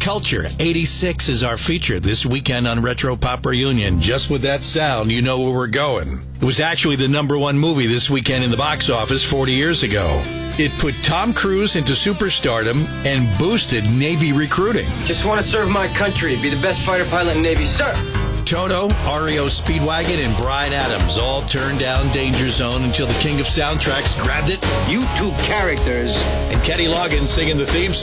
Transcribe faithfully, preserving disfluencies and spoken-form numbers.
culture. eighty-six is our feature this weekend on Retro Pop Reunion. Just with that sound, you know where we're going. It was actually the number one movie this weekend in the box office forty years ago. It put Tom Cruise into superstardom and boosted Navy recruiting. Just want to serve my country, be the best fighter pilot in Navy, sir. Toto, R E O Speedwagon, and Bryan Adams all turned down Danger Zone until the king of soundtracks grabbed it. You two characters. And Kenny Loggins singing the theme song.